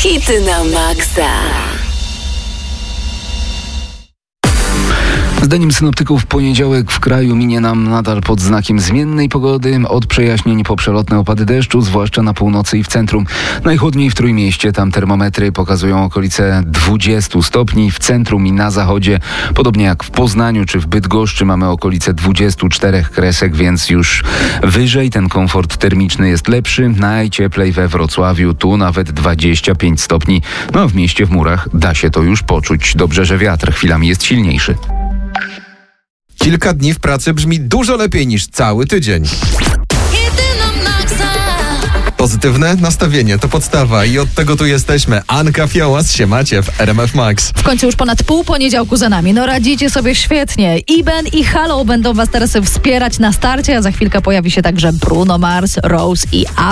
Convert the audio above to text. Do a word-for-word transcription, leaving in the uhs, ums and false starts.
Hity na maksa. Zdaniem synoptyków poniedziałek w kraju minie nam nadal pod znakiem zmiennej pogody. Od przejaśnień po przelotne opady deszczu, zwłaszcza na północy i w centrum. Najchłodniej w Trójmieście, tam termometry pokazują okolice dwudziestu stopni. W centrum i na zachodzie, podobnie jak w Poznaniu czy w Bydgoszczy, mamy okolice dwudziestu czterech kresek, więc już wyżej ten komfort termiczny jest lepszy. Najcieplej we Wrocławiu, tu nawet dwadzieścia pięć stopni. No a w mieście w murach da się to już poczuć. Dobrze, że wiatr chwilami jest silniejszy. Kilka dni w pracy brzmi dużo lepiej niż cały tydzień. Pozytywne nastawienie to podstawa i od tego tu jesteśmy. Anka Fiołas, siemacie w R M F Max. W końcu już ponad pół poniedziałku za nami. No radzicie sobie świetnie. Iben i Halo będą was teraz wspierać na starcie, a za chwilkę pojawi się także Bruno Mars, Rose i